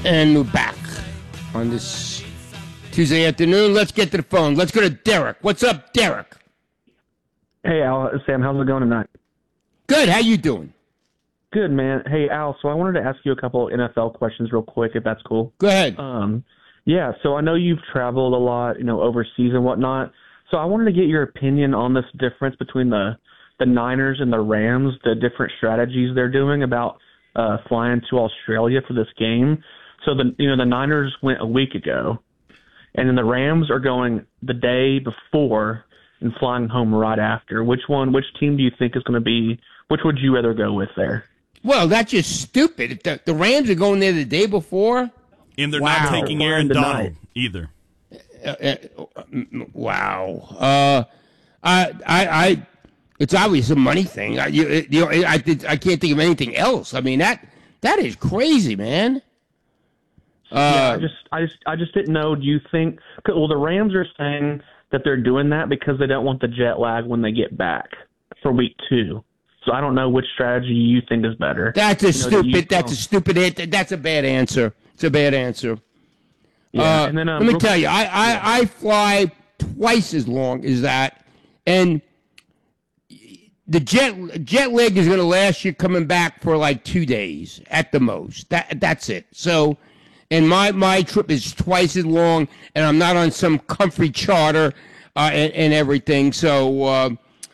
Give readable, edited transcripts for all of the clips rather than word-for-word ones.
And we're back on this Tuesday afternoon. Let's get to the phone. Let's go to Derek. What's up, Derek? Hey, Al, Sam, how's it going tonight? Good. How you doing? Good, man. Hey, Al, so I wanted to ask you a couple NFL questions real quick, if that's cool. Go ahead. Yeah, so I know you've traveled a lot, overseas and whatnot. So I wanted to get your opinion on this difference between the Niners and the Rams, the different strategies they're doing about flying to Australia for this game. So the Niners went a week ago, and then the Rams are going the day before and flying home right after. Which team do you think is going to be? Which would you rather go with there? Well, that's just stupid. If the Rams are going there the day before, and they're not taking Aaron Donald either. Wow. I it's obviously a money thing. I can't think of anything else. I mean that is crazy, man. Yeah, I just didn't know. Do you think? Well, the Rams are saying that they're doing that because they don't want the jet lag when they get back for week 2. So I don't know which strategy you think is better. That's a stupid. That's a stupid. That's a bad answer. It's a bad answer. Yeah, and then let me tell you, I fly twice as long as that, and the jet lag is going to last you coming back for like 2 days at the most. That's it. So, and my trip is twice as long, and I'm not on some comfy charter and everything. So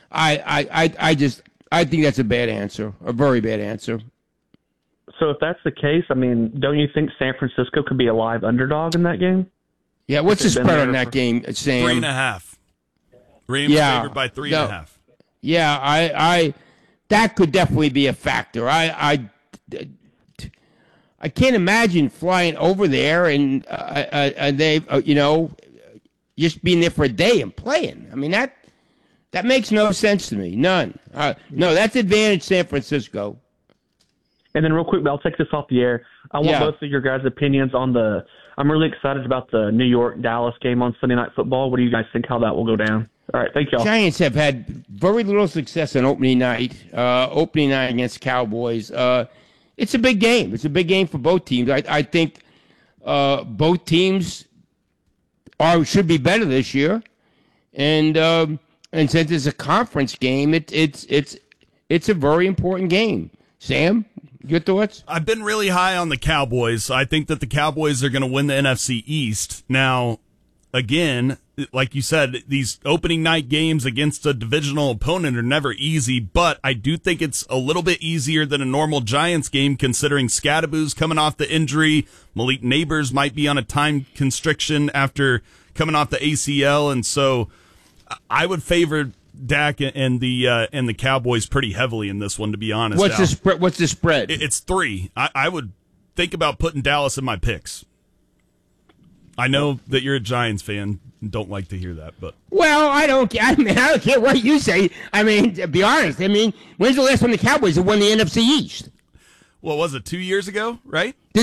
I think that's a bad answer, a very bad answer. So if that's the case, I mean, don't you think San Francisco could be a live underdog in that game? Yeah, what's the spread on that game, Sam? 3.5. Rams favored by 3.5. Yeah, I that could definitely be a factor. I can't imagine flying over there and they just being there for a day and playing. I mean that makes no sense to me. None. No, that's advantage San Francisco. And then real quick, I'll take this off the air. I want both of your guys' opinions on I'm really excited about the New York-Dallas game on Sunday Night Football. What do you guys think how that will go down? All right, thank y'all. Giants have had very little success on opening night against Cowboys. It's a big game. It's a big game for both teams. I think both teams should be better this year. And since it's a conference game, it's a very important game. Sam, your thoughts? I've been really high on the Cowboys. I think that the Cowboys are going to win the NFC East. Now, again, like you said, these opening night games against a divisional opponent are never easy, but I do think it's a little bit easier than a normal Giants game considering Scadaboo's coming off the injury. Malik Neighbors might be on a time constriction after coming off the ACL, and so I would favor Dak and the Cowboys pretty heavily in this one, to be honest. What's the spread? What's the spread? It's 3. I would think about putting Dallas in my picks. I know that you're a Giants fan and don't like to hear that, but I don't care what you say. I mean, to be honest, when's the last time the Cowboys have won the NFC East? What was it, 2 years ago, right?